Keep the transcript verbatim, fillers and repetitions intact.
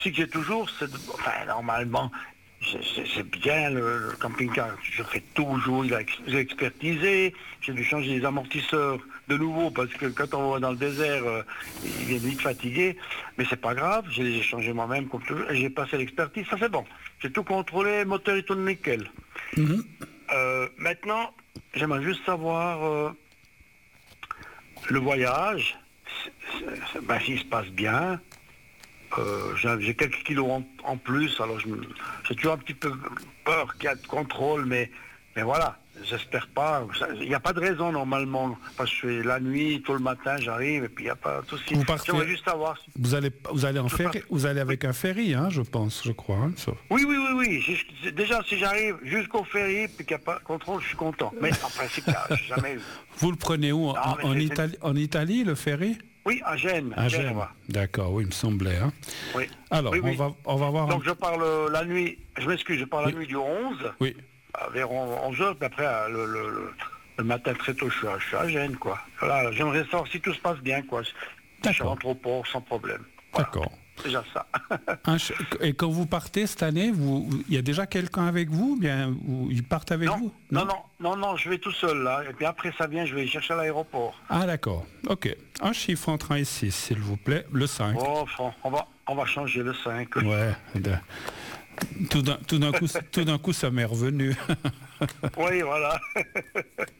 Si que j'ai toujours, c'est... de- Enfin, normalement, c'est c'est- c'est bien le, le camping-car. Je fais toujours, il a ex- j'ai expertisé. J'ai dû changer les amortisseurs de nouveau parce que quand on va dans le désert, euh, il vient vite fatigué. Mais c'est pas grave, je les ai changés moi-même comme toujours. Et j'ai passé l'expertise, ça c'est bon. J'ai tout contrôlé, le moteur il tourne nickel. Mhm. Euh, maintenant, j'aimerais juste savoir euh, le voyage, c'est- c'est- ben, s'il se passe bien. Euh, j'ai j'ai quelques kilos en, en plus, alors je me- j'ai toujours un petit peu peur qu'il y a de contrôle, mais, mais voilà, j'espère pas. Ça- Il n'y a pas de raison normalement, parce que je fais la nuit, tôt le matin, j'arrive, et puis il n'y a pas de souci. Vous partez- J'aimerais juste savoir. si- Vous allez, vous allez en Je ferry, pars- vous allez avec un ferry, hein, je pense, je crois. Hein, sauf- Oui, oui, oui, oui. j'ai- j'ai- Déjà, si j'arrive jusqu'au ferry, puis qu'il n'y a pas de contrôle, je suis content. Mais en principe, il y a- j'ai jamais eu. Vous le prenez où? En, Non, mais en c'est- Italie, en Italie, le ferry? Oui, à Gênes. À Gênes. Genova. D'accord, oui, il me semblait. Hein. Oui. Alors, Oui, oui. On, va, on va voir. Donc un- je parle euh, la nuit, je m'excuse, je parle Oui. la nuit du onze. Oui, À vers onze heures, puis après, euh, le, le- le- le matin très tôt, je suis à, je suis à Gênes, quoi. Voilà, j'aimerais savoir si tout se passe bien, quoi. Je D'accord. rentre au port sans problème. Voilà, d'accord. c'est déjà ça. Un ch- Et quand vous partez cette année, vous, vous- il y a déjà quelqu'un avec vous? Bien, ou ils partent avec non, vous? non, non, non, non, je vais tout seul, là. Et puis après, ça vient, je vais chercher à l'aéroport. Ah, d'accord. Ok. Un chiffre entre un et six, s'il vous plaît. Le cinq. Oh, Fran- on va, on va changer le cinq. Ouais. de- Tout d'un tout d'un coup, tout d'un coup, ça m'est revenu. Oui, voilà.